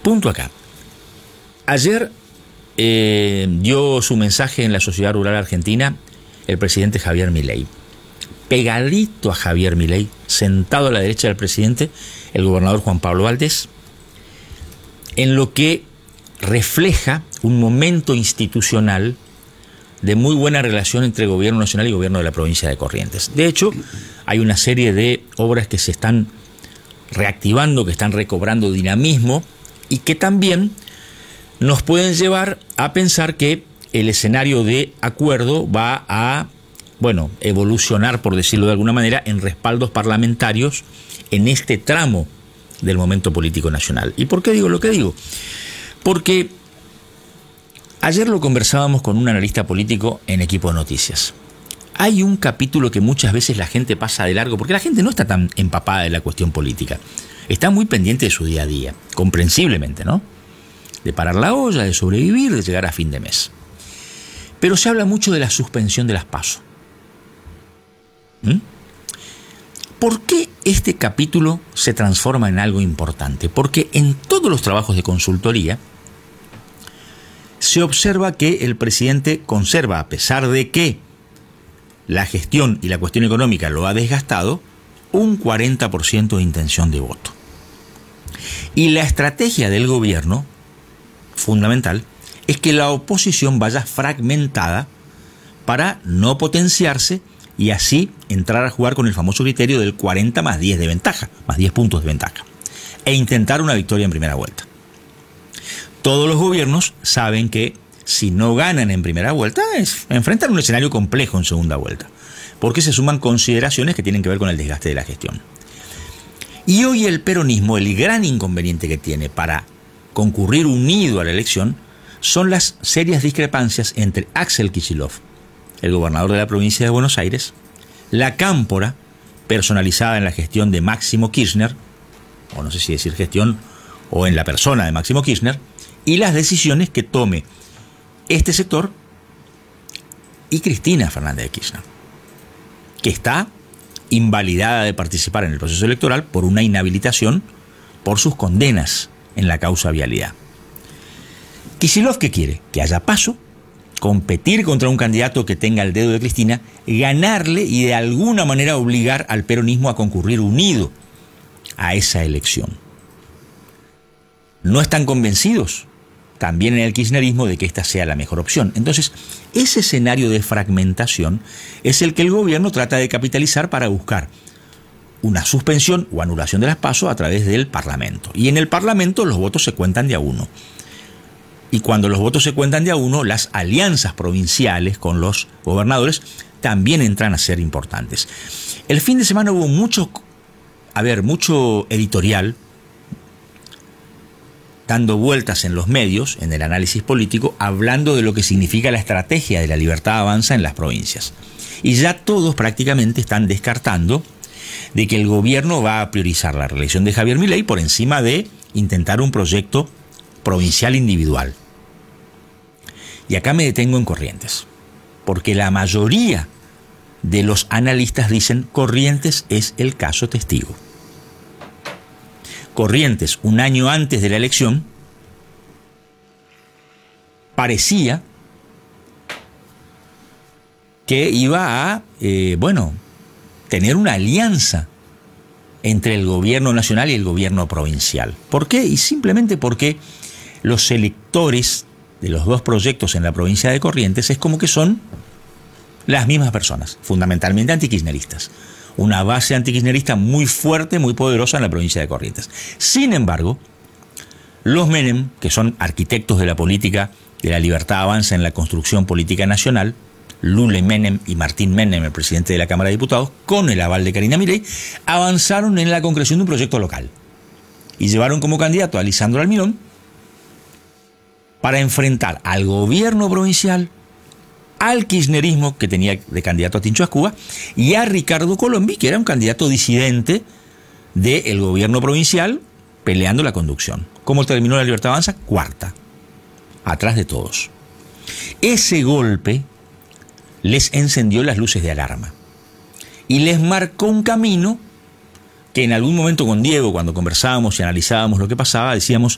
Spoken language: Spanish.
Punto acá. Ayer dio su mensaje en la Sociedad Rural Argentina el presidente Javier Milei. Pegadito a Javier Milei, sentado a la derecha del presidente, el gobernador Juan Pablo Valdés, en lo que refleja un momento institucional de muy buena relación entre el gobierno nacional y el gobierno de la provincia de Corrientes. De hecho, hay una serie de obras que se están reactivando, que están recobrando dinamismo y que también nos pueden llevar a pensar que el escenario de acuerdo va a, evolucionar, por decirlo de alguna manera, en respaldos parlamentarios en este tramo del momento político nacional. ¿Y por qué digo lo que digo? Porque ayer lo conversábamos con un analista político en Equipo de Noticias. Hay un capítulo que muchas veces la gente pasa de largo, porque la gente no está tan empapada de la cuestión política. Está muy pendiente de su día a día, comprensiblemente, ¿no? De parar la olla, de sobrevivir, de llegar a fin de mes. Pero se habla mucho de la suspensión de las PASO. ¿Por qué este capítulo se transforma en algo importante? Porque en todos los trabajos de consultoría se observa que el presidente conserva, a pesar de que la gestión y la cuestión económica lo ha desgastado, un 40% de intención de voto. Y la estrategia del gobierno, fundamental, es que la oposición vaya fragmentada para no potenciarse y así entrar a jugar con el famoso criterio del 40 más 10 de ventaja, más 10 puntos de ventaja, e intentar una victoria en primera vuelta. Todos los gobiernos saben que si no ganan en primera vuelta, enfrentan un escenario complejo en segunda vuelta, porque se suman consideraciones que tienen que ver con el desgaste de la gestión. Y hoy el peronismo, el gran inconveniente que tiene para concurrir unido a la elección, son las serias discrepancias entre Axel Kicillof, el gobernador de la provincia de Buenos Aires, la cámpora personalizada en la gestión de Máximo Kirchner, o no sé si decir gestión, o en la persona de Máximo Kirchner, y las decisiones que tome este sector y Cristina Fernández de Kirchner, que está invalidada de participar en el proceso electoral por una inhabilitación por sus condenas en la causa vialidad. Kicillof, ¿qué quiere? Que haya PASO, competir contra un candidato que tenga el dedo de Cristina, ganarle y de alguna manera obligar al peronismo a concurrir unido a esa elección. No están convencidos también en el kirchnerismo de que esta sea la mejor opción. Entonces, ese escenario de fragmentación es el que el gobierno trata de capitalizar para buscar una suspensión o anulación de las PASO a través del Parlamento. Y en el Parlamento los votos se cuentan de a uno. Y cuando los votos se cuentan de a uno, las alianzas provinciales con los gobernadores también entran a ser importantes. El fin de semana hubo mucho editorial dando vueltas en los medios, en el análisis político, hablando de lo que significa la estrategia de la Libertad Avanza en las provincias. Y ya todos prácticamente están descartando de que el gobierno va a priorizar la reelección de Javier Milei por encima de intentar un proyecto provincial individual. Y acá me detengo en Corrientes, porque la mayoría de los analistas dicen Corrientes es el caso testigo. Corrientes, un año antes de la elección, parecía que iba a, tener una alianza entre el gobierno nacional y el gobierno provincial. ¿Por qué? Y simplemente porque los electores de los dos proyectos en la provincia de Corrientes es como que son las mismas personas, fundamentalmente antikirchneristas. Una base antikirchnerista muy fuerte, muy poderosa en la provincia de Corrientes. Sin embargo, los Menem, que son arquitectos de la política de la Libertad Avanza en la construcción política nacional, Lule Menem y Martín Menem, el presidente de la Cámara de Diputados, con el aval de Karina Milei, avanzaron en la concreción de un proyecto local y llevaron como candidato a Lisandro Almirón para enfrentar al gobierno provincial, al kirchnerismo, que tenía de candidato a Tincho Ascuba, y a Ricardo Colombi, que era un candidato disidente del gobierno provincial, peleando la conducción. ¿Cómo terminó la Libertad Avanza? Cuarta, atrás de todos. Ese golpe les encendió las luces de alarma y les marcó un camino que en algún momento con Diego, cuando conversábamos y analizábamos lo que pasaba, decíamos,